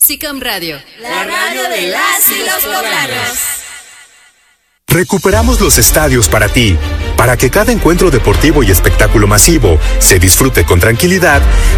SICAM Radio, la radio de las y los poblanos. Recuperamos los estadios para ti, para que cada encuentro deportivo y espectáculo masivo se disfrute con tranquilidad.